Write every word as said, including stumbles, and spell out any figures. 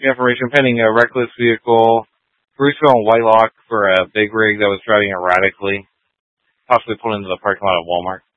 information pending a reckless vehicle. Bruceville and Whitelock for a big rig that was driving erratically, possibly pulled into the parking lot of Walmart.